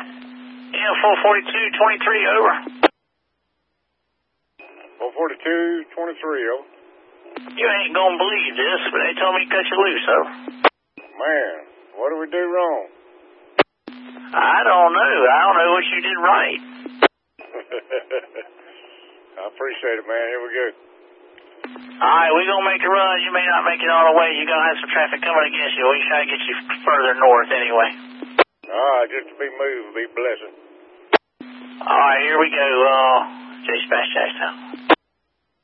Yeah, 442-23, over. 442-23, over. You ain't gonna believe this, but they told me to cut you loose, over. Man, what did we do wrong? I don't know. I don't know what you did right. I appreciate it, man. Here we go. All right, we're going to make a run. You may not make it all the way. You're going to have some traffic coming against you. We try to get you further north anyway. All right, just to be moved, be blessed. All right, here we go. J-Smash Jackson.